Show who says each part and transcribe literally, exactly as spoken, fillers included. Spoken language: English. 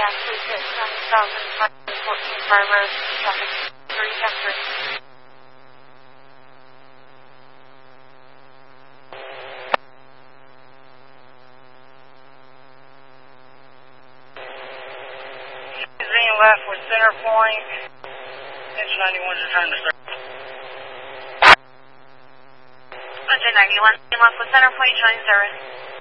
Speaker 1: gas, please hit seven thousand five hundred fourteen Fire Road, traffic three after.
Speaker 2: Zing left with center point. Engine ninety-one, return to service.
Speaker 1: Engine ninety-one, left with center point, join service.